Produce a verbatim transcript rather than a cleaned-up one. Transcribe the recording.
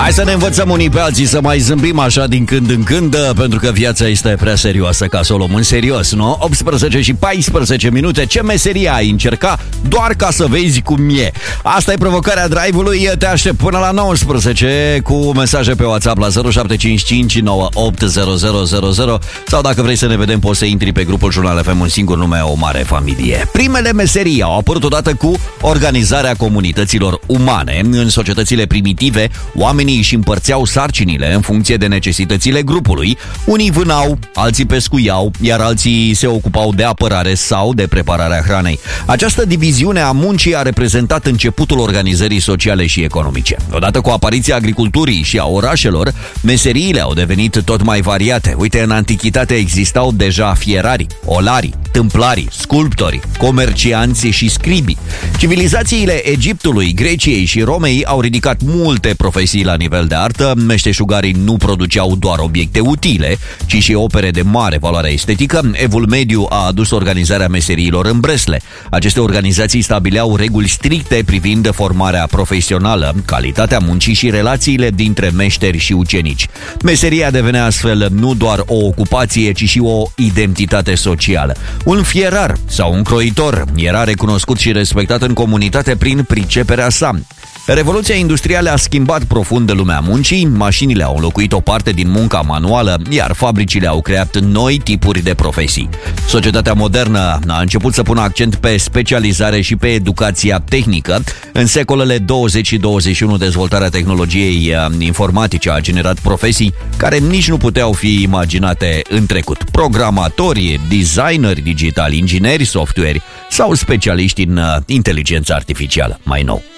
Hai să ne învățăm unii pe alții să mai zâmbim așa din când în când, pentru că viața este prea serioasă ca să o luăm în serios, nu? optsprezece și paisprezece minute. Ce meserie ai încerca doar ca să vezi cum e? Asta e provocarea Drive-ului. Te aștept până la nouăsprezece cu mesaje pe WhatsApp la zero șapte cinci cinci nouă opt zero zero zero zero sau dacă vrei să ne vedem poți să intri pe grupul Jurnal F M, un singur nume, o mare familie. Primele meserii au apărut odată cu organizarea comunităților umane. În societățile primitive, oamenii își împărțeau sarcinile în funcție de necesitățile grupului. Unii vânau, alții pescuiau, iar alții se ocupau de apărare sau de prepararea hranei. Această diviziune a muncii a reprezentat începutul organizării sociale și economice. Odată cu apariția agriculturii și a orașelor, meseriile au devenit tot mai variate. Uite, în antichitate existau deja fierarii, olarii, tâmplarii, sculptorii, comercianții și scribii. Civilizațiile Egiptului, Greciei și Romei au ridicat multe profesii la nivel de artă. Meșteșugarii nu produceau doar obiecte utile, ci și opere de mare valoare estetică. Evul mediu a adus organizarea meseriilor în bresle. Aceste organizații stabileau reguli stricte privind formarea profesională, calitatea muncii și relațiile dintre meșteri și ucenici. Meseria devenea astfel nu doar o ocupație, ci și o identitate socială. Un fierar sau un croitor era recunoscut și respectat în comunitate prin priceperea sa. Revoluția industrială a schimbat profund lumea muncii, mașinile au înlocuit o parte din munca manuală, iar fabricile au creat noi tipuri de profesii. Societatea modernă a început să pună accent pe specializare și pe educația tehnică. În secolele douăzeci și douăzeci și unu, dezvoltarea tehnologiei informatice a generat profesii care nici nu puteau fi imaginate în trecut. Programatori, designeri digitali, ingineri software sau specialiști în inteligență artificială mai nou.